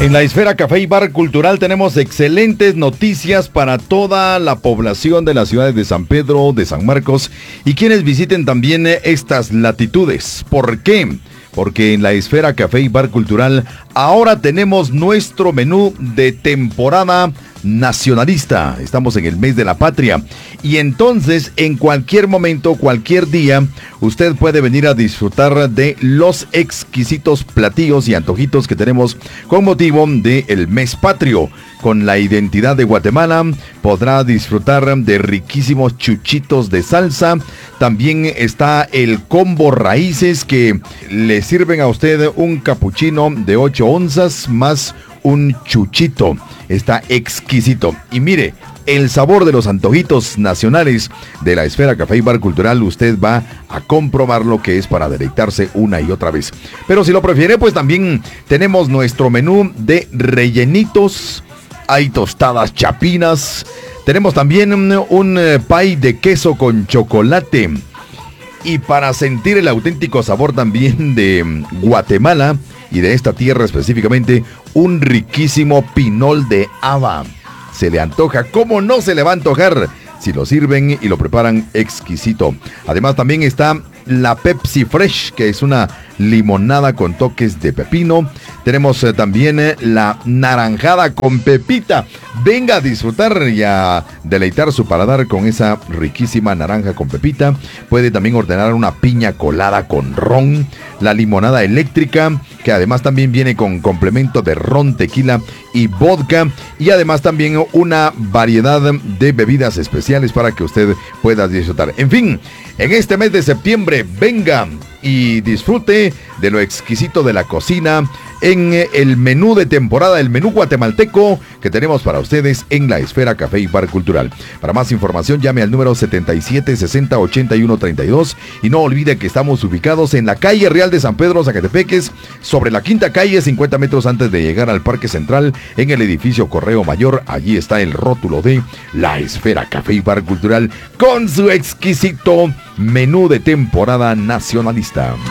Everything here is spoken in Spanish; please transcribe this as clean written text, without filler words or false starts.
En la Esfera Café y Bar Cultural tenemos excelentes noticias para toda la población de las ciudades de San Pedro, de San Marcos y quienes visiten también estas latitudes. ¿Por qué? Porque en la Esfera Café y Bar Cultural ahora tenemos nuestro menú de temporada nacionalista. Estamos en el mes de la patria y entonces en cualquier momento, cualquier día, usted puede venir a disfrutar de los exquisitos platillos y antojitos que tenemos con motivo del mes patrio. Con la identidad de Guatemala podrá disfrutar de riquísimos chuchitos de salsa. También está el combo raíces que le sirven a usted un capuchino de 8 onzas más un chuchito. Está exquisito. Y mire, el sabor de los antojitos nacionales de la Esfera Café y Bar Cultural, usted va a comprobar lo que es para deleitarse una y otra vez. Pero si lo prefiere, pues también tenemos nuestro menú de rellenitos. Hay tostadas chapinas. Tenemos también un pie de queso con chocolate. Y para sentir el auténtico sabor también de Guatemala y de esta tierra específicamente, un riquísimo pinol de haba. Se le antoja, ¿cómo no se le va a antojar? Si lo sirven y lo preparan exquisito. Además también está la Pepsi Fresh, que es una limonada con toques de pepino. Tenemos también la naranjada con pepita. Venga a disfrutar y a deleitar su paladar con esa riquísima naranja con pepita. Puede también ordenar una piña colada con ron, la limonada eléctrica, que además también viene con complemento de ron, tequila y vodka, y además también una variedad de bebidas especiales para que usted pueda disfrutar. En fin, en este mes de septiembre, venga y disfrute de lo exquisito de la cocina en el menú de temporada, el menú guatemalteco que tenemos para ustedes en la Esfera Café y Bar Cultural. Para más información, llame al número 7760-8132 y no olvide que estamos ubicados en la calle Real de San Pedro, Zacatepeques, sobre la quinta calle, 50 metros antes de llegar al Parque Central, en el edificio Correo Mayor. Allí está el rótulo de la Esfera Café y Bar Cultural con su exquisito menú de temporada nacionalista.